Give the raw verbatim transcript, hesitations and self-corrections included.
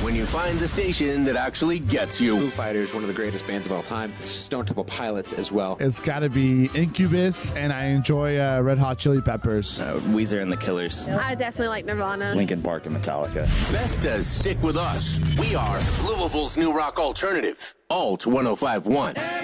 when you find the station that actually gets you. Foo Fighters, one of the greatest bands of all time. Stone Temple Pilots as well. It's got to be Incubus, and I enjoy uh, Red Hot Chili Peppers. Uh, Weezer and the Killers. I definitely like Nirvana. Linkin Park and Metallica. Best does stick with us. We are Louisville's new rock alternative. Alt one oh five point one.